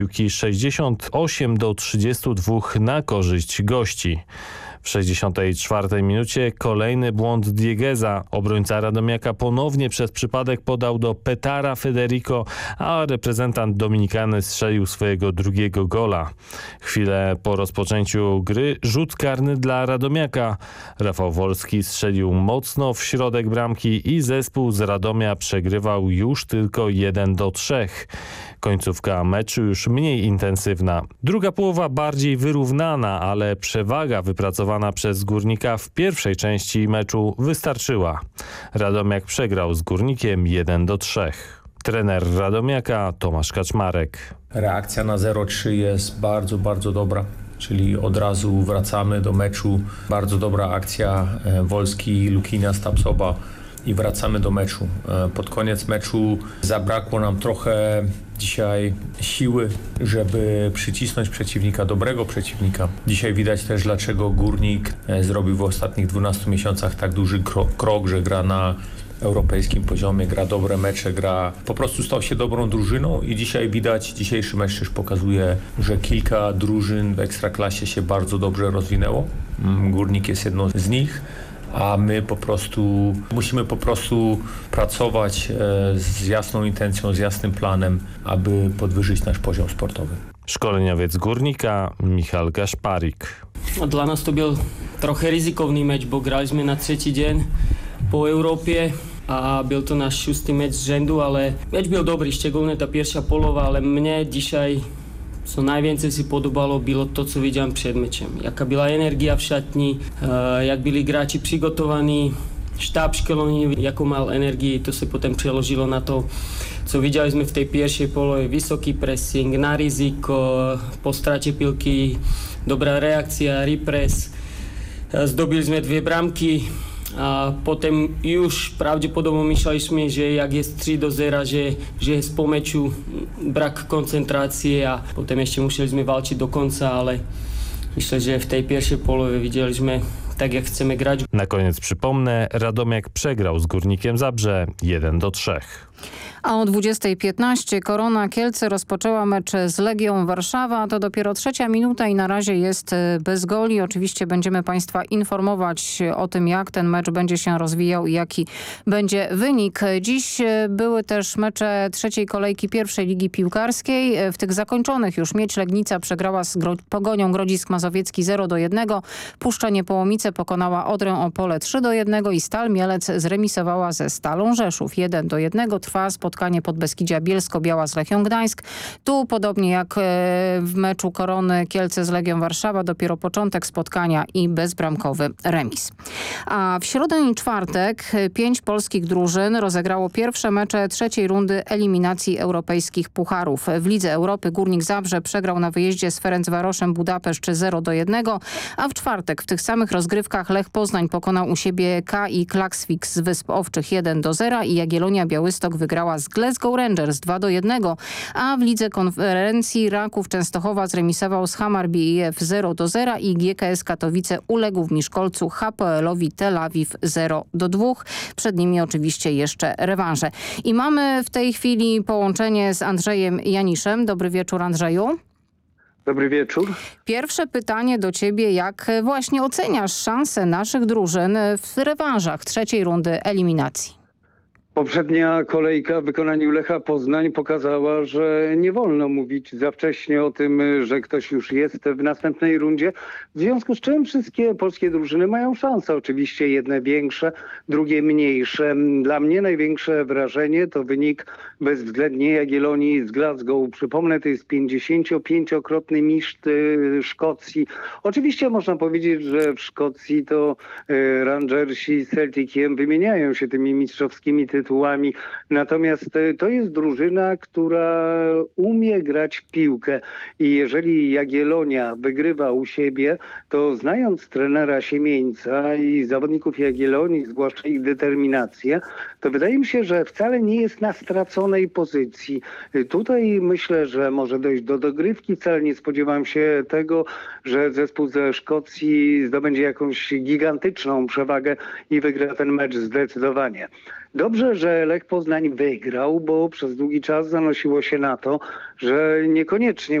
piłki 68-32 na korzyść gości. W 64 minucie kolejny błąd Diegueza. Obrońca Radomiaka ponownie przez przypadek podał do Petara Federico, a reprezentant Dominikany strzelił swojego drugiego gola. Chwilę po rozpoczęciu gry rzut karny dla Radomiaka. Rafał Wolski strzelił mocno w środek bramki i zespół z Radomia przegrywał już tylko 1-3. Końcówka meczu już mniej intensywna. Druga połowa bardziej wyrównana, ale przewaga wypracowana przez Górnika w pierwszej części meczu wystarczyła. Radomiak przegrał z Górnikiem 1-3. Trener Radomiaka Tomasz Kaczmarek. Reakcja na 0-3 jest bardzo, bardzo dobra. Czyli od razu wracamy do meczu. Bardzo dobra akcja Wolski, Lukina, Stapsoba i wracamy do meczu. Pod koniec meczu zabrakło nam trochę dzisiaj siły, żeby przycisnąć przeciwnika, dobrego przeciwnika. Dzisiaj widać też, dlaczego Górnik zrobił w ostatnich 12 miesiącach tak duży krok, że gra na europejskim poziomie, gra dobre mecze, po prostu stał się dobrą drużyną i dzisiaj widać, dzisiejszy mecz też pokazuje, że kilka drużyn w Ekstraklasie się bardzo dobrze rozwinęło. Górnik jest jedną z nich. A my musimy pracować z jasną intencją, z jasnym planem, aby podwyżyć nasz poziom sportowy. Szkoleniowiec Górnika Michal Gašparík. Dla nás to byl trochę ryzikowny mecz, bo graliśmy na trzeci dzień po Európe a byl to náš 6. mecz z rzędu, ale mecz byl dobrý, szczególnie ta pierwsza połowa, ale mnie dzisiaj co najwięcej si podobalo bylo to, co widziałem przed meczem. Jaka była energia w szatni, jak byli grači přigotovaní, štáb školení, jakou mal energii, to se potem přeložilo na to, co widzieli sme v tej pierwszej polohe. Vysoký pressing, na riziko, po strate pilky, dobrá reakcia, repres. Zdobili sme 2 bramky. A potem już prawdopodobnie myśleliśmy, że jak jest 3-0, że jest po meczu brak koncentracji, a potem jeszcze musieliśmy walczyć do końca, ale myślę, że w tej pierwszej połowie widzieliśmy tak, jak chcemy grać. Na koniec przypomnę, Radomiak przegrał z Górnikiem Zabrze 1-3. A o 20:15 Korona Kielce rozpoczęła mecz z Legią Warszawa. To dopiero 3. minuta i na razie jest bez goli. Oczywiście będziemy Państwa informować o tym, jak ten mecz będzie się rozwijał i jaki będzie wynik. Dziś były też mecze trzeciej kolejki pierwszej ligi piłkarskiej. W tych zakończonych już Miedź Legnica przegrała z Pogonią Grodzisk Mazowiecki 0-1. Puszcza Niepołomice pokonała Odrę Opole 3-1 i Stal Mielec zremisowała ze Stalą Rzeszów 1-1. Trwa spotkanie Podbeskidzia Bielsko-Biała z Lechią Gdańsk. Tu podobnie jak w meczu Korony Kielce z Legią Warszawa dopiero początek spotkania i bezbramkowy remis. A w środę i czwartek 5 polskich drużyn rozegrało pierwsze mecze trzeciej rundy eliminacji europejskich pucharów. W Lidze Europy Górnik Zabrze przegrał na wyjeździe z Ferencvaroszem Budapeszt 0-1, a w czwartek w tych samych rozgrywkach Lech Poznań pokonał u siebie KI Klaksvik z Wysp Owczych 1-0 i Jagiellonia Białystok wygrała z Glasgow Rangers 2-1, a w Lidze Konferencji Raków Częstochowa zremisował z Hammarby IF 0-0 i GKS Katowice uległ w Miszkolcu HPL-owi Tel Awiw 0-2. Przed nimi oczywiście jeszcze rewanże. I mamy w tej chwili połączenie z Andrzejem Janiszem. Dobry wieczór, Andrzeju. Dobry wieczór. Pierwsze pytanie do ciebie. Jak właśnie oceniasz szanse naszych drużyn w rewanżach trzeciej rundy eliminacji? Poprzednia kolejka w wykonaniu Lecha Poznań pokazała, że nie wolno mówić za wcześnie o tym, że ktoś już jest w następnej rundzie. W związku z czym wszystkie polskie drużyny mają szansę. Oczywiście jedne większe, drugie mniejsze. Dla mnie największe wrażenie to wynik bezwzględnie Jagiellonii z Glasgow. Przypomnę, to jest 55-krotny mistrz Szkocji. Oczywiście można powiedzieć, że w Szkocji to Rangersi z Celticiem wymieniają się tymi mistrzowskimi tytułami. Natomiast to jest drużyna, która umie grać w piłkę i jeżeli Jagiellonia wygrywa u siebie, to znając trenera Siemieńca i zawodników Jagiellonii, zwłaszcza ich determinację, to wydaje mi się, że wcale nie jest na straconej pozycji. Tutaj myślę, że może dojść do dogrywki. Wcale nie spodziewam się tego, że zespół ze Szkocji zdobędzie jakąś gigantyczną przewagę i wygra ten mecz zdecydowanie. Dobrze, że Lech Poznań wygrał, bo przez długi czas zanosiło się na to, że niekoniecznie